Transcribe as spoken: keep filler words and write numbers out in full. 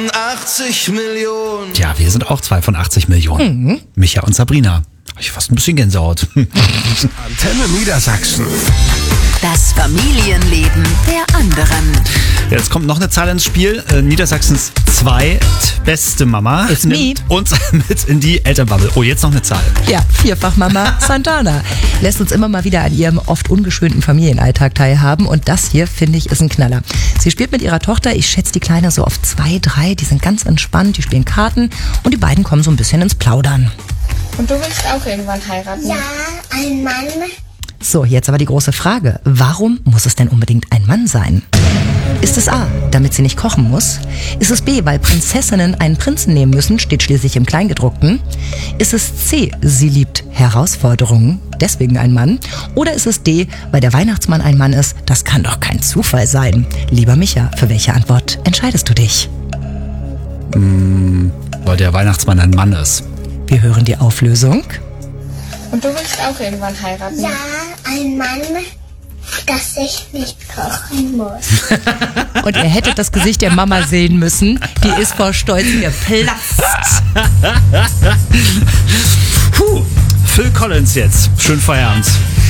achtzig Millionen. Tja, wir sind auch zwei von achtzig Millionen. Mhm. Micha und Sabrina. Hab ich fast ein bisschen Gänsehaut. Antenne Niedersachsen. Das Familienleben der anderen. Jetzt kommt noch eine Zahl ins Spiel. Äh, Niedersachsens zweitbeste Mama It's me. nimmt uns mit in die Elternbubble. Oh, jetzt noch eine Zahl. Ja, Vierfachmama Santana lässt uns immer mal wieder an ihrem oft ungeschönten Familienalltag teilhaben. Und das hier, finde ich, ist ein Knaller. Sie spielt mit ihrer Tochter, ich schätze die Kleine so auf zwei, drei. Die sind ganz entspannt, die spielen Karten und die beiden kommen so ein bisschen ins Plaudern. Und du willst auch irgendwann heiraten? Ja, ein Mann. So, jetzt aber die große Frage. Warum muss es denn unbedingt ein Mann sein? Ist es A, damit sie nicht kochen muss? Ist es B, weil Prinzessinnen einen Prinzen nehmen müssen, steht schließlich im Kleingedruckten? Ist es C, sie liebt Herausforderungen, deswegen ein Mann? Oder ist es D, weil der Weihnachtsmann ein Mann ist? Das kann doch kein Zufall sein. Lieber Micha, für welche Antwort entscheidest du dich? Hm, weil der Weihnachtsmann ein Mann ist. Wir hören die Auflösung. Und du willst auch irgendwann heiraten? Ja, ein Mann, dass ich nicht kochen muss. Und ihr hättet das Gesicht der Mama sehen müssen. Die ist vor Stolz geplatzt. Puh, Phil Collins jetzt. Schönen Feierabend.